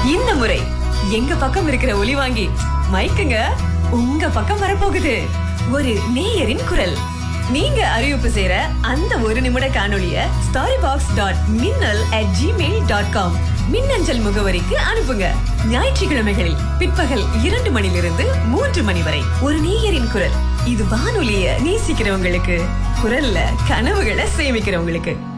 இந்த முறை எங்க பக்கம் இருக்கிற ஒலி வாங்கி மைக்குங்க உங்க பக்கம் வரப்போகுது. ஒரு நேயரின் குரல். நீங்க அறிவிப்பு செய்யற அந்த ஒரு நிமிட காணொளிய storybox.minnal@gmail.com மின்னஞ்சல் முகவரிக்கு அனுப்புங்க. ஞாயிற்றுக்கிழமைகளில் பிற்பகல் 2 மணிலிருந்து 3 மணி வரை ஒரு நேயரின் குரல். இது வானொலிய நேசிக்கிறவங்களுக்கு, குரல்ல கனவுகளை சேமிக்கிறவங்களுக்கு.